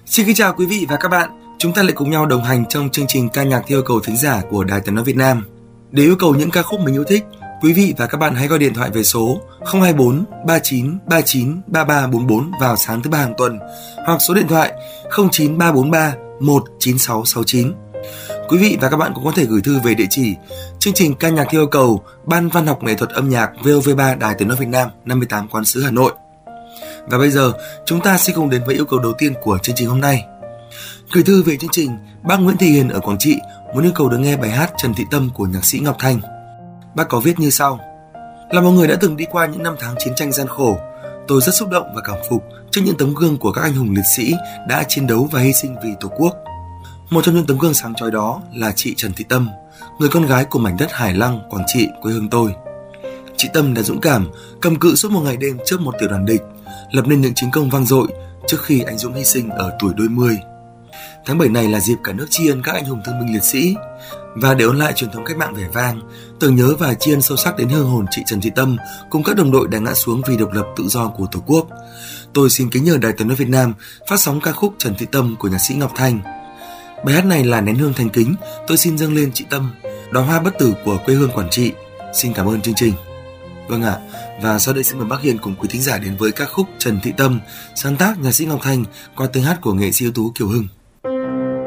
Xin kính chào quý vị và các bạn. Chúng ta lại cùng nhau đồng hành trong chương trình ca nhạc theo yêu cầu thính giả của Đài Tiếng nói Việt Nam. Để yêu cầu những ca khúc mình yêu thích, quý vị và các bạn hãy gọi điện thoại về số 024 39 39 3344 vào sáng thứ ba hàng tuần hoặc số điện thoại 09343 19669. Quý vị và các bạn cũng có thể gửi thư về địa chỉ chương trình ca nhạc theo yêu cầu, Ban Văn học Nghệ thuật âm nhạc VOV3 Đài Tiếng nói Việt Nam, 58 Quán sứ Hà Nội. Và bây giờ, chúng ta sẽ cùng đến với yêu cầu đầu tiên của chương trình hôm nay. Gửi thư về chương trình, bác Nguyễn Thị Hiền ở Quảng Trị muốn yêu cầu được nghe bài hát Trần Thị Tâm của nhạc sĩ Ngọc Thanh. Bác có viết như sau: Là một người đã từng đi qua những năm tháng chiến tranh gian khổ, tôi rất xúc động và cảm phục trước những tấm gương của các anh hùng liệt sĩ đã chiến đấu và hy sinh vì Tổ quốc. Một trong những tấm gương sáng chói đó là chị Trần Thị Tâm, người con gái của mảnh đất Hải Lăng, Quảng Trị, quê hương tôi. Chị Tâm đã dũng cảm, cầm cự suốt một ngày đêm trước một tiểu đoàn địch, lập nên những chiến công vang dội trước khi anh dũng hy sinh ở tuổi đôi mươi. Tháng 7 này là dịp cả nước tri ân các anh hùng thương binh liệt sĩ, và để ôn lại truyền thống cách mạng vẻ vang, tưởng nhớ và tri ân sâu sắc đến hương hồn chị Trần Thị Tâm cùng các đồng đội đã ngã xuống vì độc lập tự do của Tổ quốc, tôi xin kính nhờ Đài Tiếng nói Việt Nam phát sóng ca khúc Trần Thị Tâm của nhạc sĩ Ngọc Thanh. Bài hát này là nén hương thành kính tôi xin dâng lên chị Tâm, đóa hoa bất tử của quê hương Quảng Trị. Xin cảm ơn chương trình. Vâng ạ, và sau đây xin mời bác Hiền cùng quý thính giả đến với ca khúc Trần Thị Tâm, sáng tác nhạc sĩ Ngọc Thanh qua tiếng hát của nghệ sĩ ưu tú Kiều Hưng.